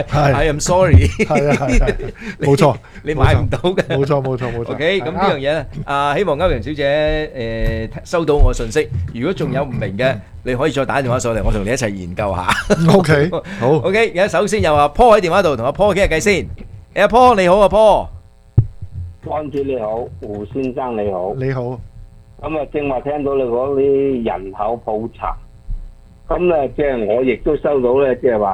I am sorry， 冇錯， 你買唔到嘅。 冇錯。 OK，咁呢樣嘢咧，希望歐陽小姐收到我信息。如果仲有唔明嘅，你可以再打電話上嚟，我同你一齊研究下。 OK，好。 OK，而家首先有阿 Paul 喺電話度，同阿 Paul 傾下偈先。阿 Paul 你好，阿 Paul。 關主你好，胡先生你好。 你好。 咁啊，正話聽到你講啲人口普查，咁咧即係我亦都收到咧，即係話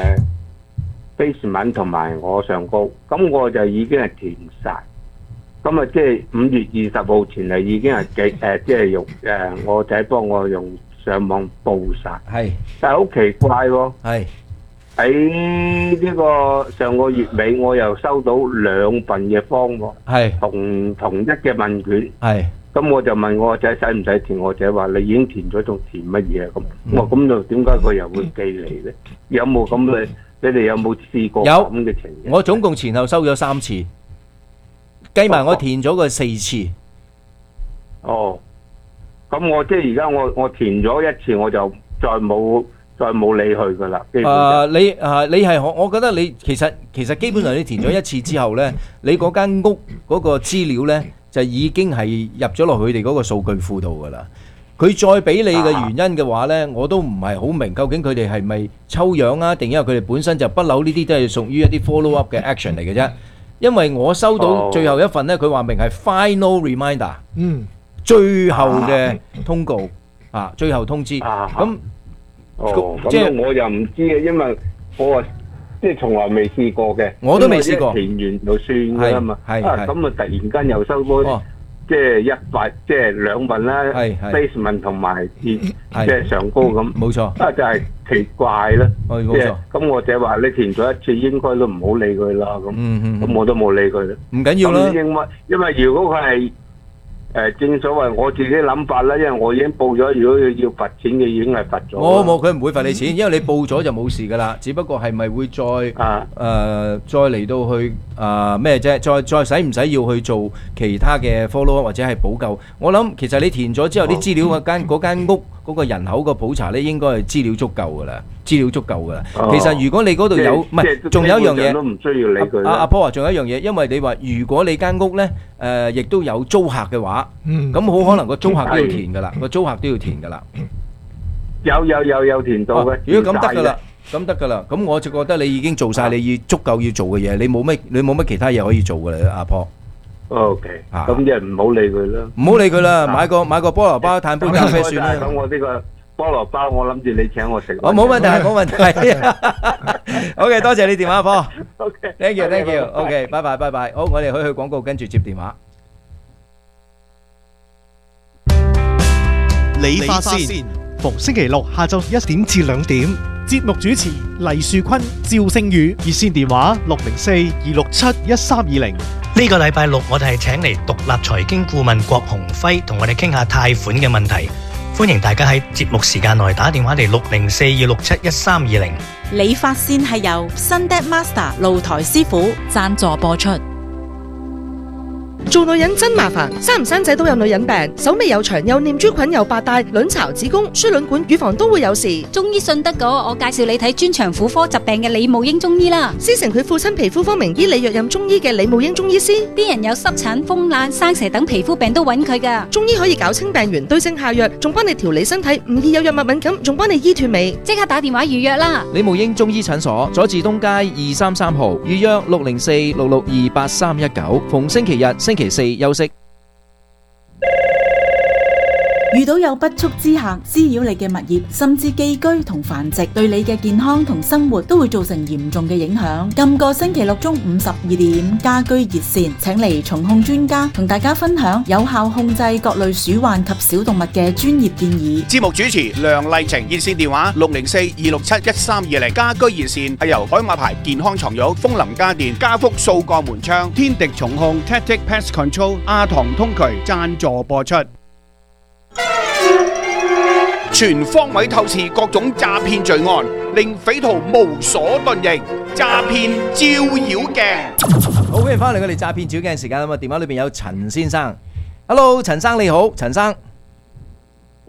basement 同埋我上高，咁我就已經係填晒。咁啊，即係5月20號前係已經係即係用我仔幫我用上網報晒。 係。 但係好奇怪喎。 係。 喺呢個上個月尾，我又收到2份嘅方喎。 係。 同一嘅問卷。 係。咁我就問我仔使唔使填，我仔話你已經填咗，仲填乜嘢咁？我咁就點解佢又會寄嚟咧？有冇咁嘅？你哋有冇試過咁嘅情形？ 我總共前後收咗3次，計埋我填咗個4次。 哦，咁我即係而家我填咗1次，我就再冇理佢噶啦。 你係我覺得你其實基本上你填咗1次之後咧，你嗰間屋嗰個資料咧，就已經係入咗落佢哋嗰個數據庫度㗎啦。佢再俾你嘅原因嘅話呢，我都唔係好明究竟佢哋係咪抽樣啊，定因為佢哋本身就不嬲呢啲都係屬於一啲 follow up 嘅 action 嚟嘅啫。因為我收到最後一份呢，佢話明係 final reminder，最後嘅通告最後通知。咁即係我又唔知嘅，因為我即係從來未試過嘅， 我都未試過。 填完就算㗎啦嘛。咁啊，突然間又收到即係2份啦 ，basement 同埋即係上高咁。 冇錯。 就係奇怪啦。 冇錯。 咁我就話你填咗1次，應該都唔好理佢啦。咁我都冇理佢啦。 唔緊要啦。 因為如果佢係正所謂我自己諗法啦，因為我已經報咗，如果要罰錢嘅已經係罰咗。冇， 佢唔會罰你錢，因為你報咗就冇事噶啦。只不過係咪會再嚟到去咩啫？再使唔使要去做其他嘅 follow 或者係補救？我諗其實你填咗之後啲資料嗰間屋嗰個人口個普查咧，應該係資料足夠噶啦。其實如果你嗰度有唔係，仲有一樣嘢都唔需要理佢。 阿 Paul 話仲有一樣嘢，因為你話如果你間屋咧亦都有租客嘅話，咁好可能個租客都要填噶啦，有填到嘅。如果咁得噶啦，咁我就覺得你已經做晒你足夠要做嘅嘢，你冇乜其他嘢可以做噶啦，阿 Paul。 OK，咁即係唔好理佢啦。 唔好理佢啦，買個菠蘿包，嘆杯咖啡算啦。 咁我呢個菠蘿包，我諗住你請我食。 冇問題。OK， 多謝你電話，阿 Paul。OK，thank you。OK，拜拜。好，我哋去廣告，跟住接電話。 理髮線，逢星期六下晝1點至2點，節目主持黎樹坤、趙星宇，熱線電話604-267-1320。 呢個禮拜六我哋係請嚟獨立財經顧問郭鴻輝，同我哋傾下貸款嘅問題。歡迎大家喺節目時間內打電話嚟604-267-1320。 理髮線係由 Sunday Master 露台師傅贊助播出。 做女人真麻煩，生唔生仔都有女人病，手尾又長又念珠菌又白帶，卵巢、子宮、輸卵管、乳房都會有事。 中醫信得過，我介紹你睇專長婦科疾病嘅李慕英中醫啦。 師承佢父親皮膚科名醫李若任中醫嘅李慕英中醫師， 啲人有濕疹、風癩、生蛇等皮膚病都揾佢噶。 中醫可以搞清病源，對症下藥，仲幫你調理身體，唔易有藥物敏感，仲幫你醫斷尾。 即刻打電話預約啦！ 李慕英中醫診所，佐治東街233號，預約604-662-8319，逢星期日、星期4休息。 遇到有不速之客滋擾你嘅物業，甚至寄居同繁殖，對你嘅健康同生活都會造成嚴重嘅影響。今個星期六中午12點，家居熱線請嚟蟲控專家同大家分享有效控制各類鼠患及小動物嘅專業建議。 節目主持梁麗晴，熱線電話604-267-1320。家居熱線係由海馬牌健康床褥、楓林家電、家福數個門窗、天敵蟲控、Tactic Pest Control、亞堂通渠贊助播出。全方位透視各種詐騙罪案，令匪徒無所遁形。詐騙照妖鏡。 好，歡迎翻嚟我哋詐騙照鏡時間啊嘛！電話裏邊有陳先生。Hello， 陳生你好，陳生。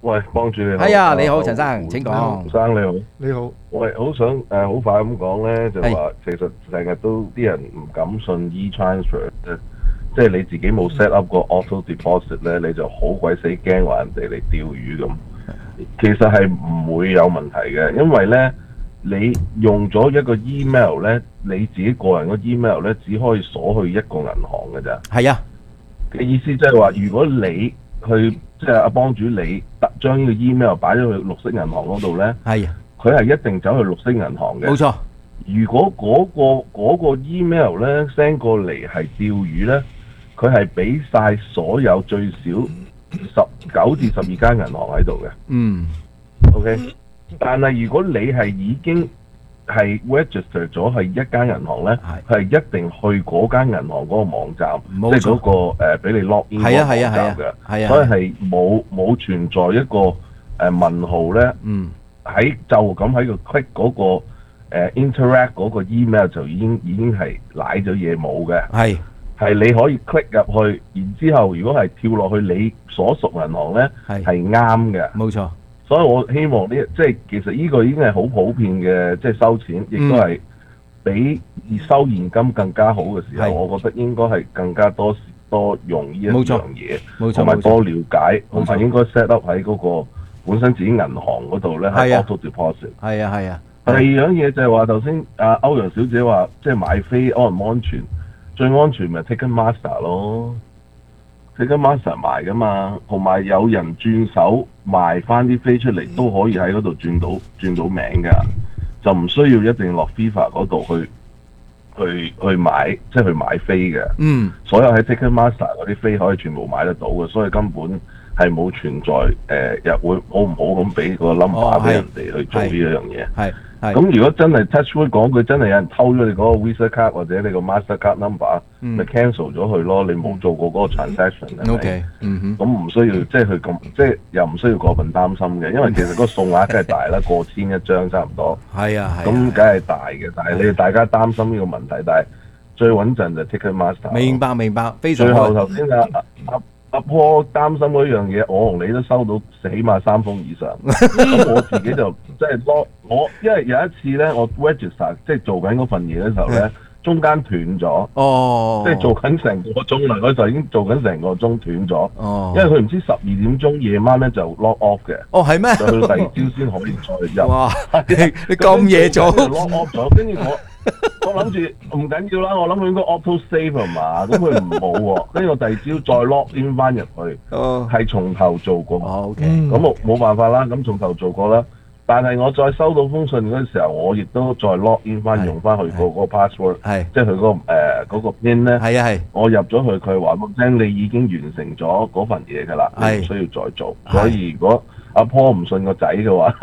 喂，幫住你好。 係啊，你好，陳生，請講。 胡生你好。 你好。 喂，好想好快咁講咧，就話其實成日都啲人唔敢信 e-transfer 咧，即係你自己冇 set up 個 auto deposit 咧，你就好鬼死驚話人哋嚟釣魚咁。其實係唔會有問題嘅，因為咧你用咗一個 email 咧，你自己個人個 email 咧只可以鎖去一個銀行嘅咋。 係啊。 嘅意思即係話，如果你去即係阿幫主你將呢個 email 擺咗去綠色銀行嗰度咧， 係佢係一定走去綠色銀行嘅。 冇錯。 如果嗰個 email 咧 send 過嚟係釣魚咧，佢係俾晒所有最少9至12間銀行喺度嘅。 嗯。 OK。但係如果你係已經係 register 咗係一間銀行咧，係一定去嗰間銀行嗰個網站，即係嗰個俾你 log in 嗰個網站嘅，所以係冇存在一個問號咧。喺就咁喺個 click 嗰個interact 嗰個 email 就已經係賴咗嘢冇嘅。係你可以 click 入去，然之後如果係跳落去你所屬銀行咧，係啱嘅。 冇錯。 所以我希望即係其實呢個已經係好普遍嘅，即係收錢，亦都係比收現金更加好嘅時候，我覺得應該係更加多用呢一樣嘢，同埋多了解，同埋應該 set up 喺嗰個本身自己銀行嗰度咧，係 auto deposit。係啊係啊。第二樣嘢就係話頭先歐陽小姐話，即係買飛安唔安全？最安全咪 Ticketmaster 咯。Ticketmaster 賣噶嘛，同埋有人轉手賣翻啲飛出嚟，都可以喺嗰度轉到名噶，就唔需要一定落 FIFA 嗰度去買，即係去買飛嘅。所有喺 Ticketmaster 嗰啲飛可以全部買得到嘅，所以根本係冇存在又會好唔好咁俾個 number 俾人哋去做呢一樣嘢。咁如果真係 touchwood 講句，真係有人偷咗你嗰個 Visa card 或者你個 Master card number，咪 cancel 咗佢咯。你冇做過嗰個 transaction 係咪？咁唔需要即係佢咁，即係又唔需要過分擔心嘅，因為其實嗰個數額真係大啦，過千一張差唔多。係啊，咁梗係大嘅，但係你哋大家擔心呢個問題，但係最穩陣就 Ticketmaster。明白，非常好。最後頭先阿婆擔心嗰樣嘢，我同你都收到起碼3封以上。咁我自己就即係我因為有一次咧，我 register 即係做緊嗰份嘢嘅時候咧，中間斷咗。即係做緊成個鐘啦，嗰時候已經做緊成個鐘斷咗。因為佢唔知12點鐘夜晚咧就 lock off 嘅。係咩？就去第二朝先可以再入。哇！你咁夜做 lock off 咗，跟住我諗住唔緊要啦，我諗佢應該 auto save 係嘛，咁佢唔好喎，跟住我第二朝再 log in 翻入去，係從頭做過。咁冇辦法啦，咁從頭做過啦。但係我再收到封信嗰陣時候，我亦都再 log in 翻用翻佢嗰個 password，即係佢嗰個 pin 咧。我入咗去，佢話我聽你已經完成咗嗰份嘢㗎啦，你唔需要再做。所以如果阿婆唔信個仔嘅話，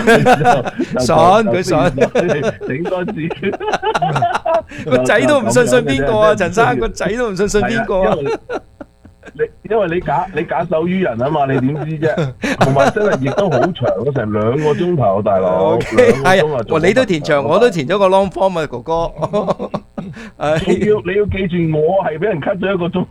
佢信，頂多次。個仔都唔信邊個啊？陳生個仔都唔信邊個啊？因為你假手於人啊嘛，你點知啫？同埋真係亦都好長咗成2個鐘頭，大佬。係你都填長，我都填咗個 long form 啊，哥哥。 你要記住，我係俾人 cut 咗1個鐘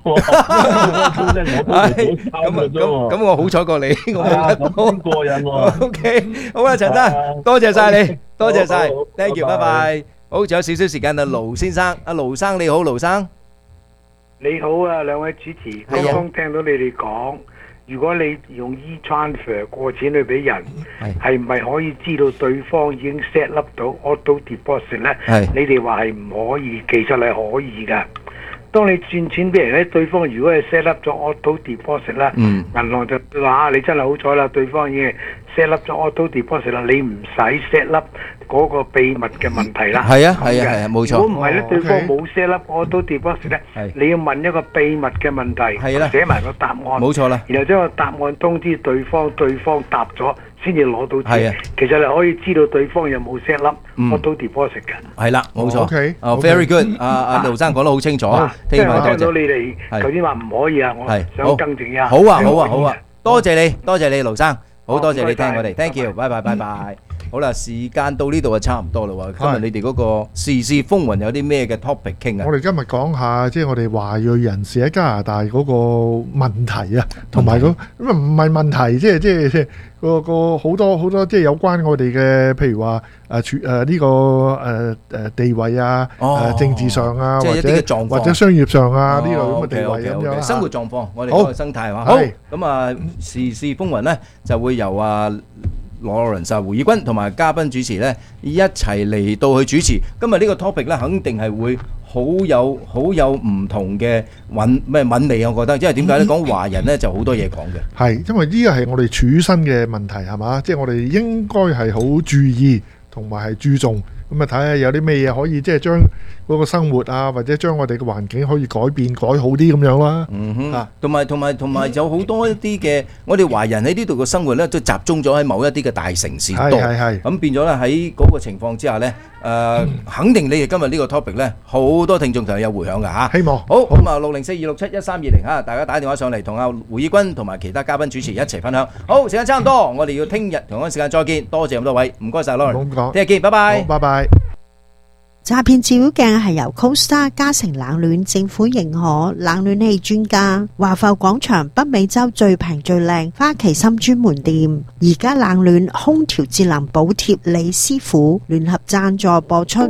喎。 咁我好彩過你，我冇 cut 到。 咁過癮喎。 OK， 好啊，陳生，多謝晒你，多謝晒 ，thank you，拜拜。好，仲有少少時間啊，盧先生，阿盧生你好，盧生。 你好啊，兩位主持，剛剛聽到你哋講，如果你用 e-transfer 過錢去俾人，係唔係可以知道對方已經 set up 到 auto deposit 咧？你哋話係唔可以，其實係可以㗎。當你轉錢俾人咧，對方如果係 set up 咗 auto deposit 啦，銀行就話你真係好彩啦，對方已經 set up 咗 auto deposit 啦，你唔使 set up 嗰個秘密嘅問題啦。係啊，冇錯。如果唔係咧，對方冇 set up auto deposit 咧，你要問一個秘密嘅問題，寫埋個答案。冇錯啦。然後將個答案通知對方，對方答咗先至攞到錢。其實你可以知道對方有冇 set up auto deposit 嘅。係啦，冇錯。Very good。阿盧生講得好清楚。 即係我聽到你哋頭先話唔可以啊，我想更正一下。 好啊，多謝你，盧生，好多謝你聽我哋，Thank you，拜拜。 好啦，時間到呢度就差唔多啦喎。今日你哋嗰個時事風雲有啲咩嘅 topic 傾啊？ 我哋今日講下即係我哋華裔人士喺加拿大嗰個問題啊，同埋咁唔係問題，即係個好多即係有關我哋嘅，譬如話呢個地位啊，政治上啊， 即係一啲嘅狀況或者商業上啊呢類咁嘅地位咁樣生活狀況，我哋嗰個生態係嘛？好咁啊，時事風雲咧就會由羅倫薩胡爾君同埋嘉賓主持咧一齊嚟到去主持。今日呢個 topic 咧，肯定係會好有唔同嘅韻味，我覺得，因為點解咧？講華人咧就好多嘢講嘅。 係，因為呢個係我哋處身嘅問題係嘛？即係我哋應該係好注意同埋係注重。咁啊睇下有啲咩嘢可以即係將嗰個生活啊，或者將我哋嘅環境可以改好啲咁樣啦。 同埋有好多一啲嘅，我哋華人喺呢度嘅生活咧，都集中咗喺某一啲嘅大城市多。係。咁變咗咧喺嗰個情況之下咧，肯定你哋今日呢個 topic 咧，好多聽眾就有迴響㗎嚇。 希望好咁啊，604-267-1320嚇，大家打電話上嚟同阿胡爾君同埋其他嘉賓主持一齊分享。好，時間差唔多，我哋要聽日同一時間再見。多謝咁多位，唔該曬，Lauren。聽日見，拜拜。 拜拜。 詐騙照妖鏡係由 CoStar 嘉誠冷暖政府認可冷暖氣專家華埠廣場北美洲最平最靚花旗參專門店，而家冷暖空調節能補貼李師傅聯合贊助播出。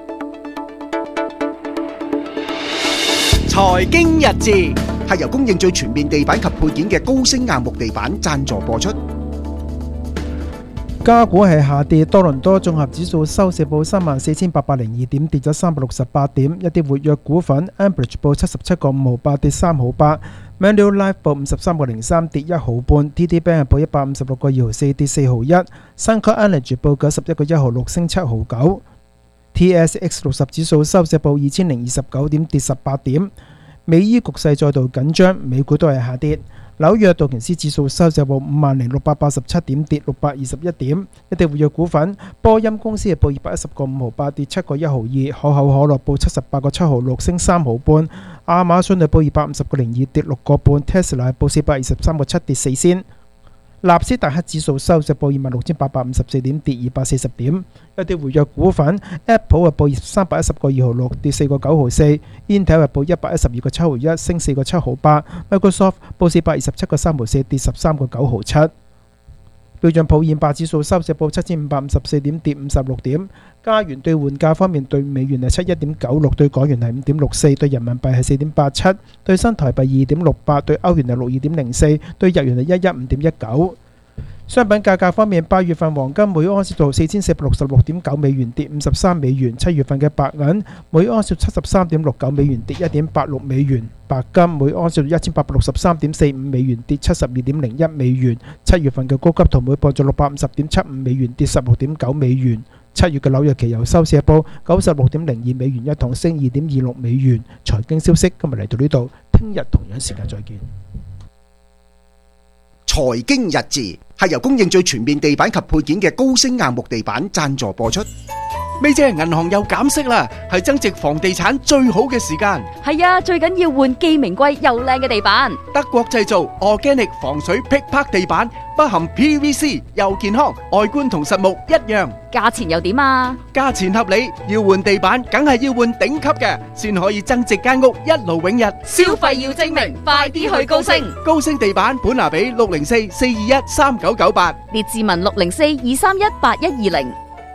財經日誌係由供應最全面地板及配件嘅高升硬木地板贊助播出。 加股係下跌，多倫多綜合指數收市報34,802點，跌咗368點。一啲活躍股份 Ambridge 報77個5毫8，跌3毫8。Manulife 報53個03，跌1毫半。TD Bank 報156個2毫4，跌4毫1。Suncor Energy 報91個1毫6，升7毫9。TSX 60指數收市報2029點，跌18點。美伊局勢再度緊張，美股都係下跌。紐約道瓊斯指數收市報50,687點，跌621點。一啲活躍股份，波音公司係報210個5毫8，跌7個1毫2。可口可樂報78個7毫6，升3毫半。亞馬遜係報250個02，跌6個半。Tesla 係報423個7，跌4仙。納斯達克指數收市報26,854點，跌240點。一啲活躍股份 ，Apple 係報310個2毫6，跌4個9毫4。Intel 係報112個7毫1，升4個7毫8。Microsoft 報427個3毫4，跌13個9毫7。標準普爾500指數收市報7,554點，跌56點。加元兌換價方面，對美元係71.96，對港元係5.64，對人民幣係4.87，對新台幣2.68，對歐元係62.04，對日元係115.19。商品價格方面，8月份黃金每盎司到4,466.9美元，跌53美元。7月份嘅白銀每盎司73.69美元，跌1.86美元。白金每盎司1,863.45美元，跌72.01美元。7月份嘅高級銅每磅就650.75美元，跌16.9美元。7月嘅紐約期油收市報96.02美元一桶，升2.26美元。財經消息今日嚟到呢度，聽日同樣時間再見。 財經日誌係由供應最全面地板及配件嘅高升硬木地板贊助播出。 咪姐，銀行又減息啦，係增值房地產最好嘅時間。 係啊，最緊要換既名貴又靚嘅地板。 德國製造 Organic 防水劈拍地板，不含 PVC， 又健康，外觀同實木一樣。 價錢又點啊？ 價錢合理，要換地板梗係要換頂級嘅，先可以增值間屋一勞永逸。 消費要精明，快啲去高升。 高升地板本拿比604-421-3998， 列治文604-231-8120。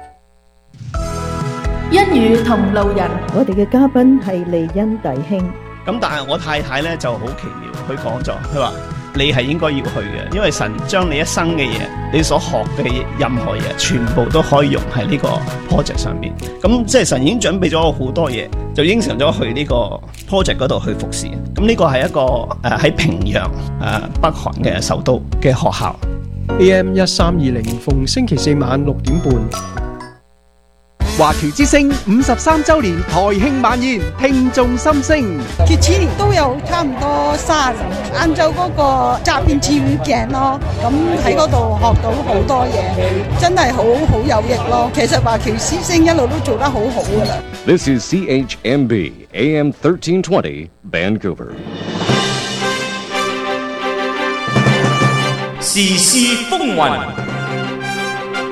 一語同路人， 我哋嘅嘉賓係利恩弟兄。 咁但係我太太咧就好奇妙，佢講咗，佢話你係應該要去嘅，因為神將你一生嘅嘢，你所學嘅任何嘢，全部都可以用喺呢個 project 上邊。咁即係神已經準備咗好多嘢，就應承咗去呢個 project 嗰度去服侍。咁呢個係一個喺平壤北韓嘅首都嘅學校。 AM 1320逢星期四晚6點半。 華僑之聲53週年台慶晚宴，聽眾心聲。 佢次年都有差唔多30人，晏晝嗰個詐騙照妖鏡咯，咁喺嗰度學到好多嘢，真係好有益咯。其實華僑之聲一路都做得好好㗎。 This is CHMB AM 1320 Vancouver。 時事風雲。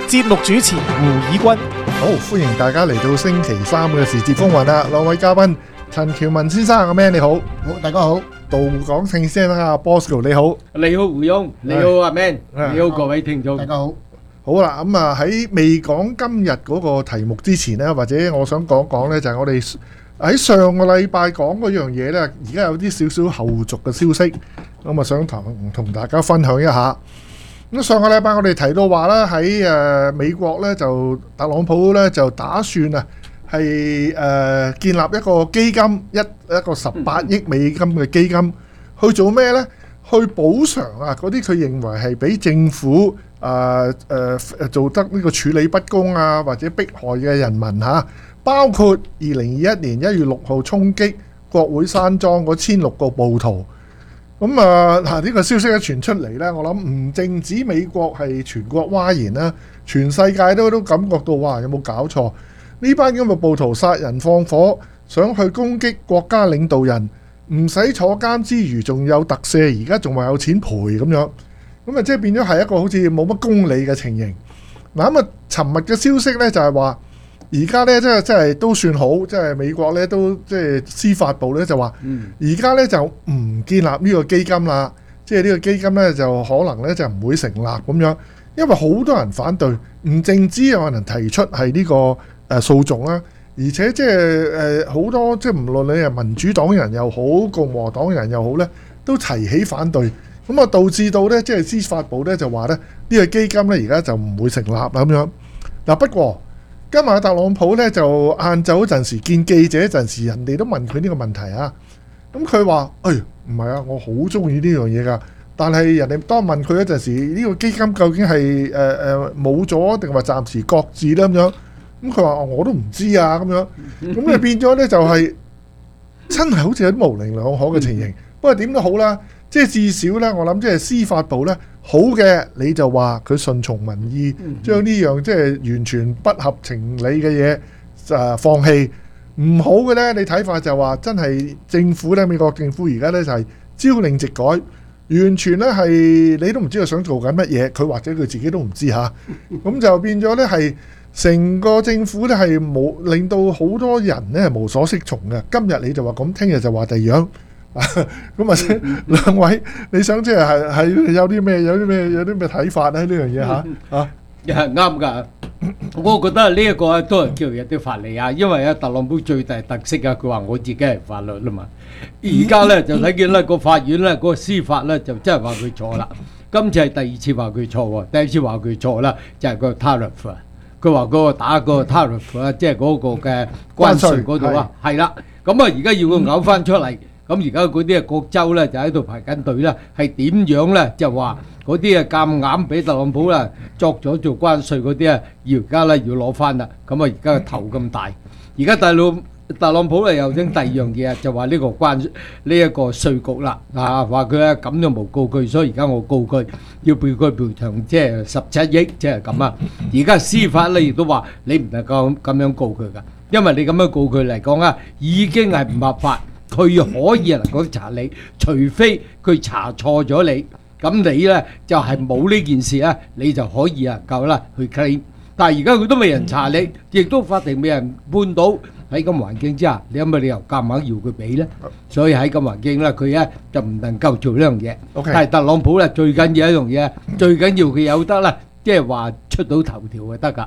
節目主持胡以軍。 好，歡迎大家嚟到星期三嘅時節風雲啦！兩位嘉賓陳喬文先生阿 Man 你好， 好大家好。 杜廣勝先生阿 Bosco 你好， 你好胡翁，你好阿 Man，你好各位聽眾，大家好。 好啦，咁啊喺未講今日嗰個題目之前呢，或者我想講講呢，就係我哋喺上個禮拜講嗰樣嘢呢，而家有啲少少後續嘅消息，咁啊想同大家分享一下。咁上個禮拜我哋提到話咧，喺美國呢，就特朗普呢，就打算啊係建立一個基金，一個18億美金嘅基金，去做咩呢？去補償啊嗰啲佢認為係俾政府做得呢個處理不公啊或者迫害嘅人民嚇，包括2021年1月6號衝擊國會山莊嗰16個暴徒。咁呢個消息一傳出嚟呢，我諗唔淨止美國係全國譁然啦，全世界都感覺到哇，有冇搞錯？呢班咁嘅暴徒殺人放火，想去攻擊國家領導人，唔使坐監之餘仲有特赦，而家仲話有錢賠咁樣，咁啊即係變咗係一個好似冇乜公理嘅情形。嗱咁啊，尋日嘅消息呢，就係話，而家呢，即係都算好，即係美國呢都即係司法部呢就話，而家呢就唔建立呢個基金啦，即係呢個基金呢就可能呢就唔會成立咁樣，因為好多人反對，唔淨止有人提出係呢個訴訟啦，而且即係好多即係唔論你係民主黨人又好，共和黨人又好呢，都提起反對，咁啊導致到呢，即係司法部呢就話呢，呢個基金呢而家就唔會成立啦咁樣。嗱不過今日特朗普呢就晏晝嗰陣時見記者嗰陣時，人哋都問佢呢個問題啊，咁佢話：唔係啊，我好中意呢樣嘢㗎。但係人哋當問佢嗰陣時，呢個基金究竟係冇咗定話暫時擱置咧咁樣？咁佢話我都唔知啊咁樣。咁你變咗呢，就係真係好似有啲模棱兩可嘅情形。不過點都好啦，即係至少呢，我諗即係司法部呢，好嘅你就話佢順從民意，將呢樣即係完全不合情理嘅嘢放棄。唔好嘅呢，你睇法就話真係政府呢，美國政府而家呢，就係朝令夕改，完全呢係你都唔知佢想做緊乜嘢，佢或者佢自己都唔知嚇。咁就變咗呢係成個政府呢係冇令到好多人呢係無所適從嘅。今日你就話咁，聽日就話第二樣。咁啊，兩位你想即係有啲咩睇法咧？呢樣嘢嚇啱㗎。我覺得呢一個都係叫有啲法理啊，因為特朗普最大特色啊，佢話我自己係法律啦嘛。而家咧就睇見咧個法院咧個司法咧就真係話佢錯啦。今次係第二次話佢錯喎，第一次話佢錯啦，就係個 tariff 啊。佢話嗰個打個 tariff 啊，即係嗰個嘅關稅嗰度啊，係啦。咁啊，而家要佢嘔翻出嚟。咁而家嗰啲各州咧就喺度排緊隊啦，係點樣咧？就話嗰啲夾硬俾特朗普啦作咗做關稅嗰啲而家咧要攞翻啦。咁啊，而家個頭咁大，而家特朗普咧又整第二樣嘢，就話呢個呢一個稅局啦，話佢咁樣冇告佢，所以而家我告佢要俾佢賠償，即係17億，即係咁啊！而家司法咧亦都話你唔能夠咁樣告佢噶，因為你咁樣告佢嚟講啊，已經係唔合法。佢可以能夠查你，除非佢查錯咗你，咁你呢就係冇呢件事啊，你就可以夠啦去 claim。但係而家佢都未人查你，亦都法庭未人判到，喺咁環境之下，你有乜理由夾硬要佢俾呢？所以喺咁環境呢，佢就唔能夠做呢樣嘢。但係特朗普呢，最緊要一樣嘢，最緊要佢有得啦，即係話出到頭條就得㗎。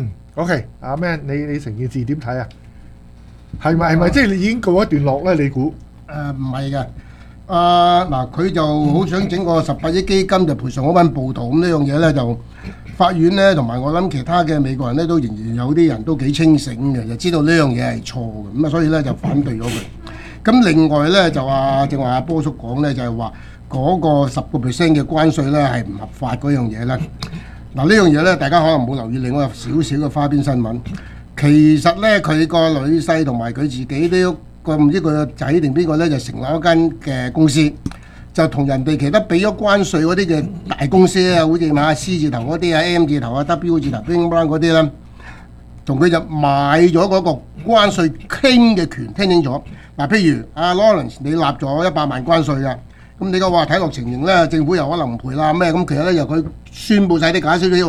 OK，阿 Man， 你成件事點睇啊？係咪即係你已經告一段落咧？你估？ 唔係嘅。嗱，佢就好想整個18億基金就賠償嗰班暴徒咁呢樣嘢咧，就法院咧同埋我諗其他嘅美國人咧都仍然有啲人都幾清醒嘅，就知道呢樣嘢係錯嘅，咁啊所以咧就反對咗佢。咁另外咧就正話阿波叔講咧就係話嗰個10% 嘅關稅咧係唔合法嗰樣嘢咧。嗱呢樣嘢咧大家可能冇留意，另外有少少嘅花邊新聞。其實咧，佢個女婿同埋佢自己都唔知佢個仔定邊個咧，就成立一間嘅公司，就同人哋其他俾咗關稅嗰啲嘅大公司啊，好似C 字頭嗰啲啊、M 字頭啊、W 字頭、Bing Bang 嗰啲啦，同佢就買咗嗰個關稅 claim 嘅權，聽清楚。嗱，譬如阿 Lawrence 你立咗100萬關稅啊，咁你講話睇落情形咧，政府又可能唔賠啦咩？咁其實咧由佢宣佈晒啲假消息喎。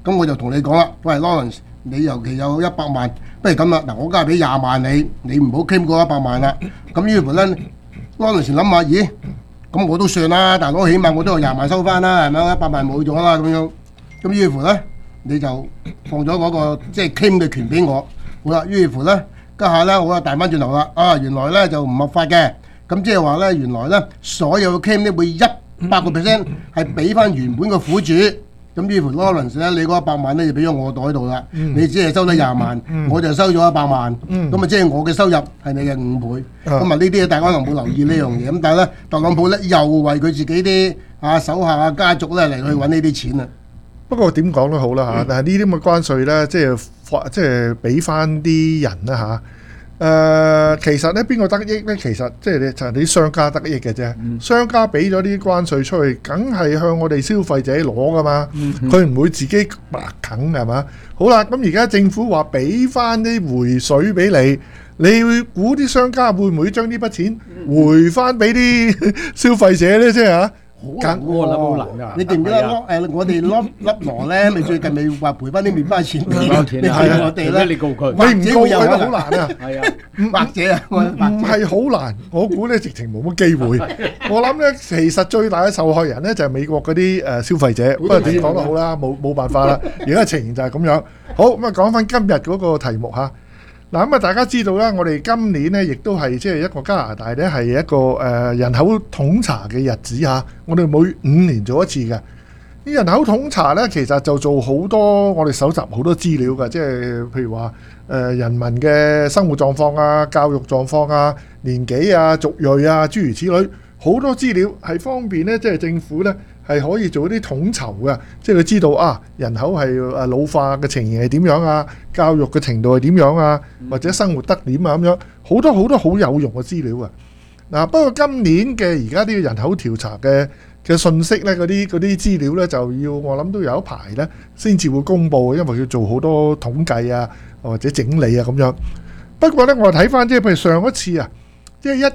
咁我就同你講啦，喂 Lawrence， 你尤其有100萬，不如咁啦，嗱我梗係俾20萬你唔好 claim 嗰100萬啦。咁於是乎咧 ，Lawrence 諗下，咦，咁我都算啦，大佬起碼我都有20萬收翻啦，係咪？100萬冇咗啦咁樣。咁於是乎咧，你就放咗嗰個即係 claim 嘅權俾我。好啦，於是乎咧，家下咧我啊彈翻轉頭啦，原來咧就唔合法嘅。咁即係話咧，原來咧所有嘅 claim 咧會100% 係俾翻原本嘅苦主。咁於是乎 Lawrence 咧，你嗰100萬咧就俾咗我袋度啦。你只係收咗20萬，我就收咗100萬。咁啊，即係我嘅收入係你嘅5倍。咁啊，呢啲嘢大家可能冇留意呢樣嘢。咁但係咧，特朗普咧又為佢自己啲手下啊家族咧嚟去揾呢啲錢啊。 不過點講都好啦嚇，但係呢啲咁嘅關稅咧，即係俾翻啲人啦嚇。其實咧邊個得益咧？其實即係就係啲商家得益嘅啫。商家俾咗啲關稅出去，梗係向我哋消費者攞噶嘛。佢唔會自己白啃係嘛？好啦，咁而家政府話俾翻啲回水俾你，你會估啲商家會唔會將呢筆錢回翻俾啲消費者咧？即係嚇。 好難㗎！ 你記唔記得我哋粒羅咧？咪最近咪話賠翻啲麵包錢？你係我哋咧？ 你告佢， 你唔告佢都好難啊！ 係啊，或者啊， 唔係好難。我估咧直情冇乜機會。我諗咧，其實最大嘅受害人咧就係美國嗰啲消費者。不過點講都好啦，冇辦法啦。而家情形就係咁樣。好咁啊，講翻今日嗰個題目嚇。嗱咁啊，大家知道啦，我哋今年咧亦都係即係一個加拿大咧係一個人口統查嘅日子嚇。我哋每5年做一次嘅。啲人口統查咧，其實就做好多我哋搜集好多資料嘅，即係譬如話人民嘅生活狀況啊、教育狀況啊、年紀啊、族裔啊，諸如此類，好多資料係方便咧，即係政府咧係可以做啲統籌嘅，即係佢知道啊人口係老化嘅情形係點樣啊，教育嘅程度係點樣啊，或者生活得點啊咁樣，好多好有用嘅資料啊！嗱，不過今年嘅而家呢個人口調查嘅信息咧，嗰啲資料咧就要我諗都有一排咧先至會公佈，因為要做好多統計啊或者整理啊咁樣。不過咧，我睇翻即係譬如上一次啊，即係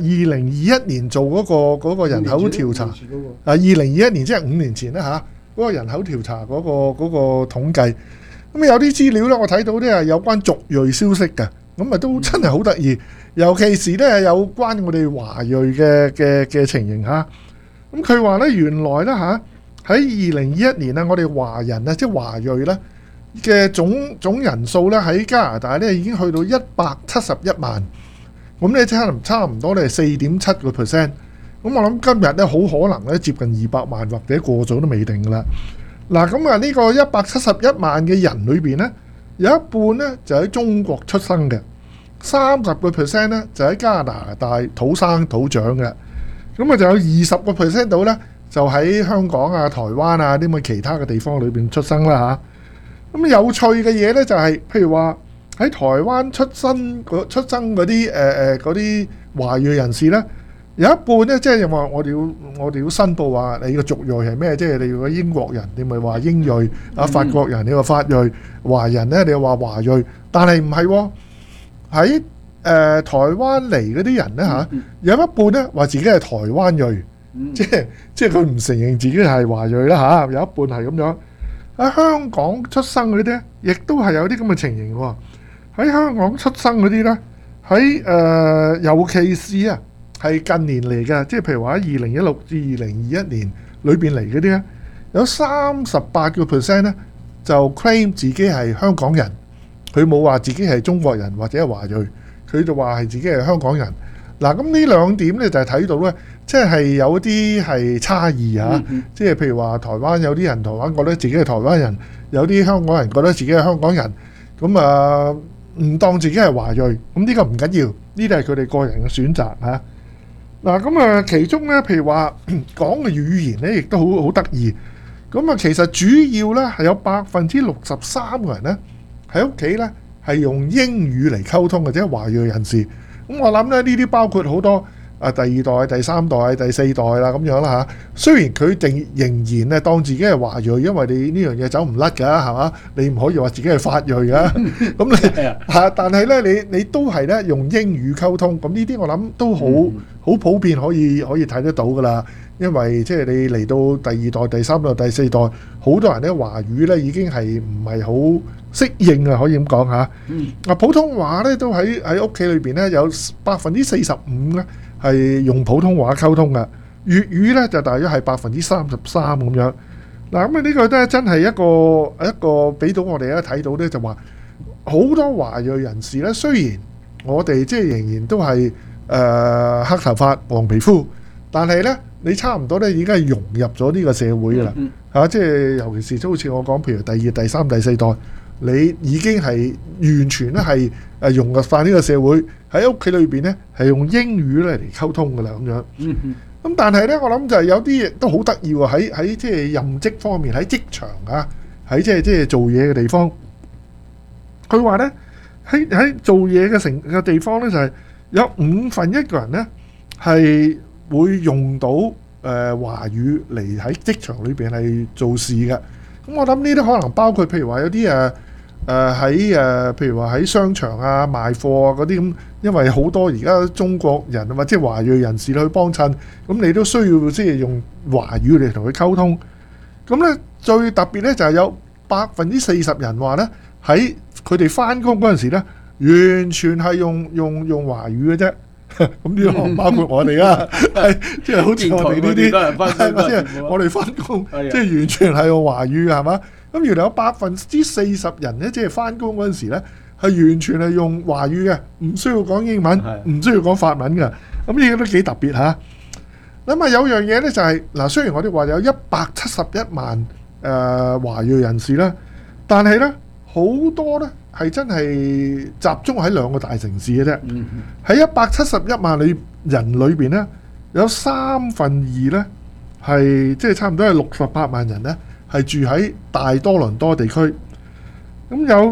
2021年做嗰個人口調查，2021年即係5年前啦嚇，嗰個人口調查嗰個統計，咁有啲資料咧，我睇到咧係有關族裔消息嘅，咁啊都真係好得意，尤其是咧有關我哋華裔嘅情形嚇。咁佢話咧原來咧嚇喺2021年啊，我哋華人啊即係華裔咧嘅總人數咧喺加拿大咧已經去到171萬。咁咧差唔多咧係4.7%，咁我諗今日咧好可能咧接近200萬或者過咗都未定噶啦。嗱咁啊呢個171萬嘅人裏邊咧，有一半咧就喺中國出生嘅，30% 咧就喺加拿大土生土長嘅，咁啊就有20% 度咧就喺香港啊、台灣啊啲咁嘅其他嘅地方裏邊出生啦嚇。咁有趣嘅嘢咧就係譬如話，喺台灣出生嗰啲華裔人士咧，有一半咧，即係話我哋要申報話你個族裔係咩？即係你如果英國人，你咪話英裔；法國人，你話法裔；華人咧，你話華裔。但係唔係喎，喺台灣嚟嗰啲人咧嚇，有一半咧話自己係台灣裔，即係佢唔承認自己係華裔啦嚇。有一半係咁樣。喺香港出生嗰啲咧，亦都係有啲咁嘅情形喎。喺香港出生嗰啲呢，喺尤其是啊，係近年嚟嘅，即係譬如話喺2016至2021年裏邊嚟嗰啲呢，有38% 呢就 claim 自己係香港人，佢冇話自己係中國人或者係華裔，佢就話係自己係香港人。嗱，咁呢兩點呢就係睇到呢，即係有啲係差異嚇，即係譬如話台灣有啲人台灣覺得自己係台灣人，有啲香港人覺得自己係香港人，咁啊唔當自己係華裔，咁呢個唔緊要，呢啲係佢哋個人嘅選擇嚇。嗱，咁啊其中咧，譬如話講嘅語言咧，亦都好得意。咁啊，其實主要咧係有63%嘅人咧喺屋企咧係用英語嚟溝通嘅，即係華裔人士。咁我諗咧呢啲包括好多第二代、第三代、第四代啦咁樣啦嚇。雖然佢仍然咧當自己係華裔，因為你呢樣嘢走唔甩㗎，係嘛？你唔可以話自己係法裔㗎。咁你嚇，但係咧你都係咧用英語溝通。咁呢啲我諗都好普遍，可以睇得到㗎啦。因為即係你嚟到第二代、第三代、第四代，好多人咧華語咧已經係唔係好適應啊，可以咁講嚇。普通話咧都喺屋企裏邊咧有45%咧係用普通話溝通嘅，粵語咧就大約係33%咁樣。嗱咁呢個咧真係一個俾到我哋咧睇到咧，就話好多華裔人士咧，雖然我哋即係仍然都係黑頭髮、黃皮膚，但係咧你差唔多咧已經係融入咗呢個社會㗎啦嚇，即係尤其是都好似我講，譬如第二、第三、第四代，你已經係完全咧係融入翻呢個社會，喺屋企裏邊咧係用英語咧嚟溝通㗎啦咁樣。咁但係咧，我諗就係有啲嘢都好得意喎，喺即係任職方面，喺職場啊，喺即係做嘢嘅地方，佢話咧喺做嘢嘅地方咧，就係有1/5個人咧係會用到華語嚟喺職場裏邊係做事嘅。咁我諗呢啲可能包括譬如話有啲譬如話喺商場啊賣貨啊嗰啲咁，因為好多而家中國人或者華裔人士去幫襯，咁你都需要即係用華語嚟同佢溝通。咁咧最特別咧就係有40%人話咧喺佢哋翻工嗰陣時咧，完全係用華語嘅啫。咁呢個包括我哋啦，即係好似我哋呢啲，即係我哋翻工，即係完全係用華語係嘛？咁原來有40%人咧，即係翻工嗰陣時咧，係完全係用華語嘅，唔需要講英文，唔需要講法文嘅。咁呢個都幾特別嚇。咁啊有樣嘢咧就係嗱，雖然我哋話有171萬華裔人士啦，但係咧好多咧係真係集中喺2個大城市嘅啫。喺171萬人裏邊咧，有2/3咧係即係差唔多係68萬人咧。係住喺大多倫多地區，咁有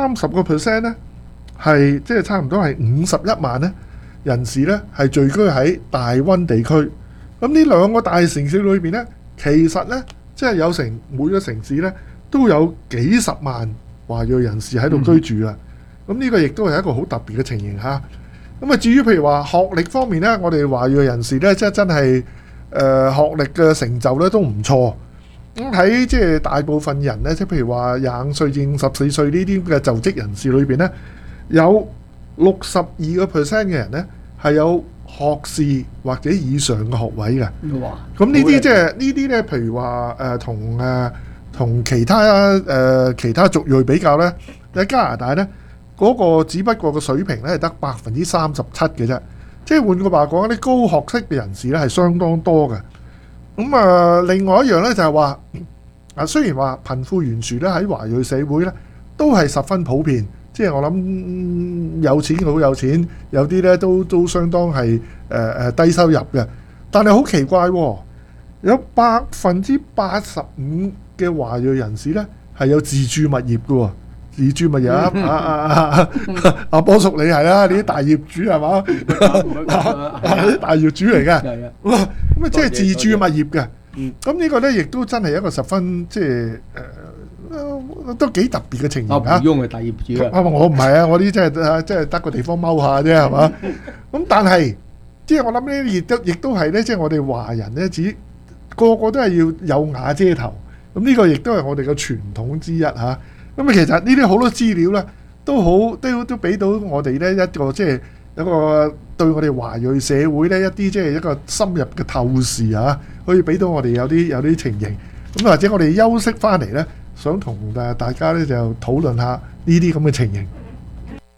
30% 咧係即係差唔多係51萬咧人士咧係聚居喺大溫地區。咁呢2個大城市裏邊咧，其實咧即係有成每個城市咧都有幾十萬華裔人士喺度居住啊。咁呢個亦都係一個好特別嘅情形嚇。咁啊至於譬如話學歷方面咧，我哋華裔人士咧即係真係學歷嘅成就咧都唔錯。咁喺即係大部分人咧，即係譬如話25歲至54歲呢啲嘅就職人士裏邊咧，有62% 嘅人咧係有學士或者以上嘅學位嘅。哇！咁呢啲即係呢啲咧，譬如話同其他族裔比較咧，喺加拿大咧嗰個只不過個水平咧係得37%嘅啫。即係換句話講，啲高學識嘅人士咧係相當多嘅。咁另外一樣咧就係話，雖然話貧富懸殊咧喺華裔社會咧都係十分普遍，即係我諗有錢好有錢，有啲咧都相當係低收入嘅。但係好奇怪喎，有85%嘅華裔人士咧係有自住物業嘅喎。自住物業阿波叔你係啦，你啲大業主係嘛？啲大業主嚟嘅，咁啊即係自住物業嘅。咁呢個咧亦都真係一個十分即係都幾特別嘅情形嚇。 阿翁係大業主啊！ 我唔係啊，我啲即係得個地方踎下啫係嘛？咁但係即係我諗咧，亦都係咧，即係我哋華人咧，個個都係要有瓦遮頭。咁呢個亦都係我哋嘅傳統之一嚇。咁其實呢啲好多資料咧，都俾到我哋咧一個即係一個對我哋華裔社會咧一啲即係一個深入嘅透視啊，可以俾到我哋有啲情形。咁或者我哋休息翻嚟咧，想同大家咧就討論下呢啲咁嘅情形。